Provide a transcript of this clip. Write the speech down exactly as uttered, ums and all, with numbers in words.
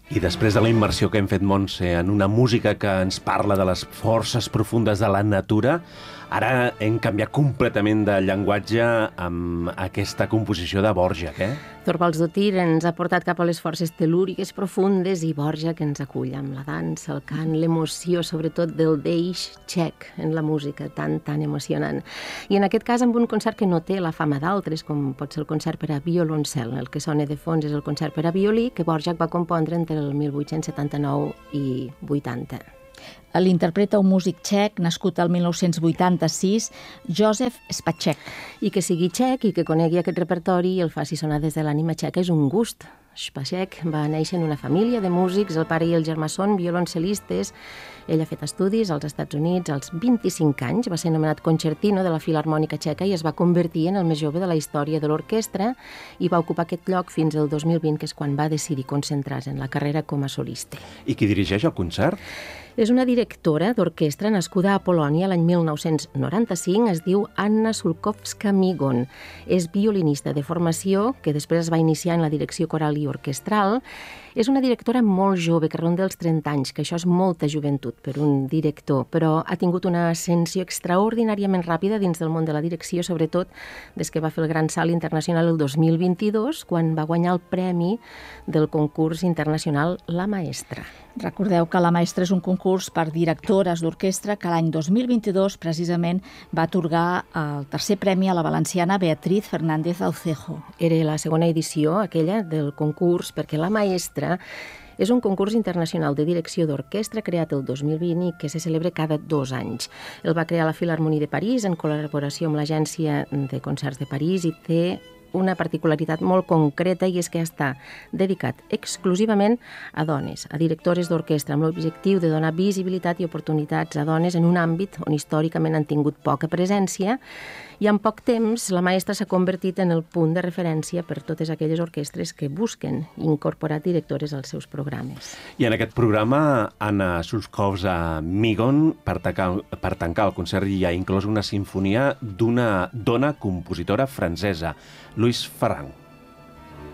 I després de la immersió que hem fet, Montse, en una música que ens parla de les forces profundes de la natura, ara hem canviat completament de llenguatge amb aquesta composició de Dvořák, eh? Torvalds Otir ens ha portat cap a les forces telúriques profundes i Dvořák ens acull amb la dansa, el cant, l'emoció, sobretot del deix txec en la música, tan, tan emocionant. I en aquest cas amb un concert que no té la fama d'altres, com pot ser el concert per a violoncel. El que sona de fons és el concert per a violí que Dvořák va compondre entre el mil vuit-cents setanta-nou i vuitanta. L'interpreta un músic txec nascut al mil nou-cents vuitanta-sis, Josef Spacek. I que sigui txec i que conegui aquest repertori i el faci sonar des de l'ànima txeca és un gust. Spacek va néixer en una família de músics, el pare i el germà són violoncelistes. Ell ha fet estudis als Estats Units. Als vint-i-cinc anys va ser nomenat concertino de la Filharmònica Txeca i es va convertir en el més jove de la història de l'orquestra i va ocupar aquest lloc fins al dos mil vint, que és quan va decidir concentrar-se en la carrera com a solista. I qui dirigeix el concert? És una directora d'orquestra nascuda a Polònia l'any mil nou-cents noranta-cinc, es diu Anna Sulkowska-Migon. És violinista de formació, que després es va iniciar en la direcció coral i orquestral. És una directora molt jove, que ronda els trenta anys, que això és molta joventut per un director, però ha tingut una ascensió extraordinàriament ràpida dins del món de la direcció, sobretot des que va fer el gran salt internacional el dos mil vint-i-dos, quan va guanyar el premi del concurs internacional La Maestra. Recordeu que La Maestra és un concurs per directores d'orquestra que l'any dos mil vint-i-dos precisament va atorgar el tercer premi a la valenciana Beatriz Fernández Aucejo. Era la segona edició, aquella, del concurs, perquè La Maestra és un concurs internacional de direcció d'orquestra creat el dos mil vint i que se celebra cada dos anys. El va crear la Filharmonie de París en col·laboració amb l'Agència de Concerts de París i té una particularitat molt concreta i és que està dedicat exclusivament a dones, a directores d'orquestra, amb l'objectiu de donar visibilitat i oportunitats a dones en un àmbit on històricament han tingut poca presència i en poc temps la Maestra s'ha convertit en el punt de referència per totes aquelles orquestres que busquen incorporar directores als seus programes. I en aquest programa, Anna Sulkowska-Migon, per, per tancar el concert, hi ha inclòs una sinfonia d'una dona compositora francesa, Louise Farrenc.